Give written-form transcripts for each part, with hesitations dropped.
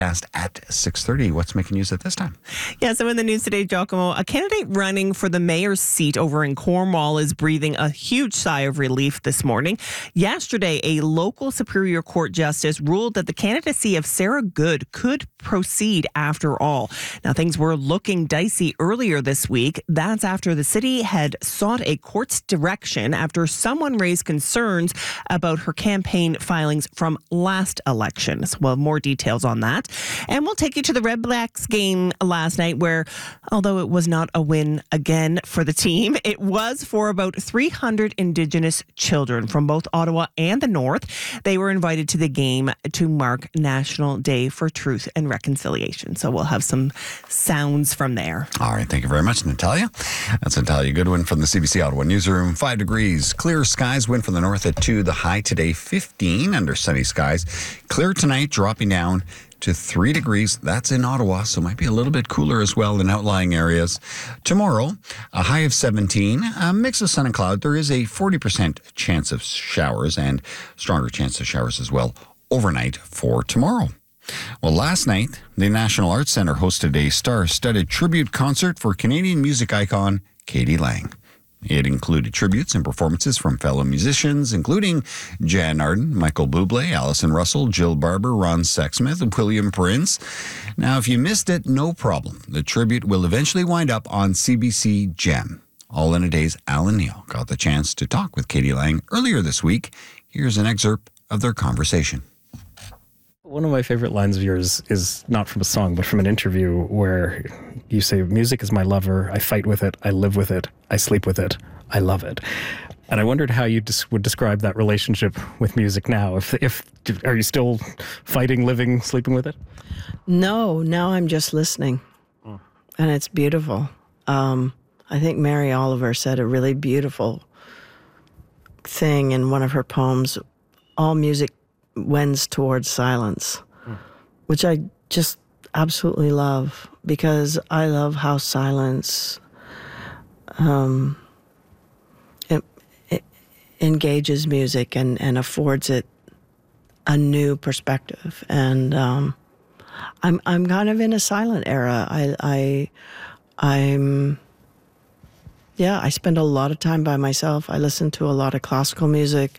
At 6:30. What's making news at this time? Yeah, so in the news today, Giacomo, a candidate running for the mayor's seat over in Cornwall is breathing a huge sigh of relief this morning. Yesterday, a local Superior Court justice ruled that the candidacy of Sarah Good could proceed after all. Now, things were looking dicey earlier this week. That's after the city had sought a court's direction after someone raised concerns about her campaign filings from last election. So we'll have more details on that. And we'll take you to the Red Blacks game last night where, although it was not a win again for the team, it was for about 300 Indigenous children from both Ottawa and the North. They were invited to the game to mark National Day for Truth and Reconciliation. So we'll have some sounds from there. All right. Thank you very much, Natalia. That's Natalia Goodwin from the CBC Ottawa Newsroom. 5 degrees. Clear skies. Wind from the north at 2. The high today, 15 under sunny skies. Clear tonight, dropping down to 3 degrees. That's in Ottawa, so might be a little bit cooler as well in outlying areas. Tomorrow, a high of 17, a mix of sun and cloud. There is a 40% chance of showers and stronger chance of showers as well overnight for tomorrow. Well, last night, the National Arts Centre hosted a star-studded tribute concert for Canadian music icon Katie Lang. It included tributes and performances from fellow musicians, including Jan Arden, Michael Bublé, Alison Russell, Jill Barber, Ron Sexsmith, and William Prince. Now, if you missed it, no problem. The tribute will eventually wind up on CBC Gem. All in a Day's Alan Neal got the chance to talk with Katie Lang earlier this week. Here's an excerpt of their conversation. One of my favorite lines of yours is not from a song, but from an interview where you say, "Music is my lover. I fight with it. I live with it. I sleep with it. I love it." And I wondered how you would describe that relationship with music now. Are you still fighting, living, sleeping with it? No, now I'm just listening. And it's beautiful. I think Mary Oliver said a really beautiful thing in one of her poems, all music wends towards silence, which I just absolutely love, because I love how silence it engages music and affords it a new perspective. And I'm kind of in a silent era. I spend a lot of time by myself. I listen to a lot of classical music.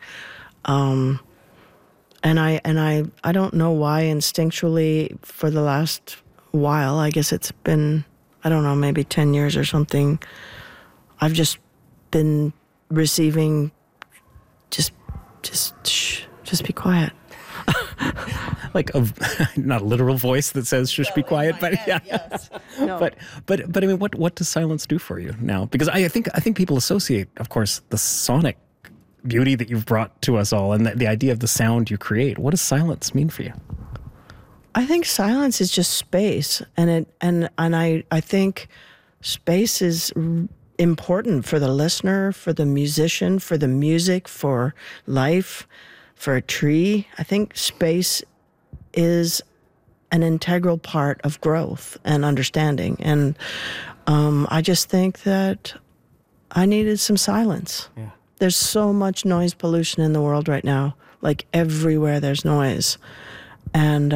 And I don't know why instinctually for the last while, I guess it's been, I don't know, maybe 10 years or something, I've just been receiving just be quiet. Like not a literal voice that says "shush, be quiet," but yeah. Yes. No. But I mean, what does silence do for you now? Because I think people associate, of course, the sonic beauty that you've brought to us all and the idea of the sound you create. What does silence mean for you? I think silence is just space, and I think space is important for the listener, for the musician, for the music, for life, for a tree. I think space is an integral part of growth and understanding, and I just think that I needed some silence. Yeah. There's so much noise pollution in the world right now. Like everywhere there's noise. And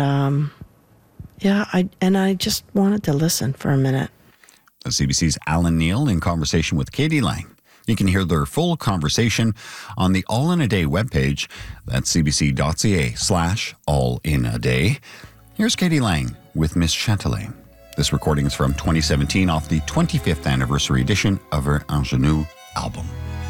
I just wanted to listen for a minute. The CBC's Alan Neal in conversation with Katie Lang. You can hear their full conversation on the All in a Day webpage. That's cbc.ca/allinaday. Here's Katie Lang with Miss Châtelet. This recording is from 2017 off the 25th anniversary edition of her Ingenue album.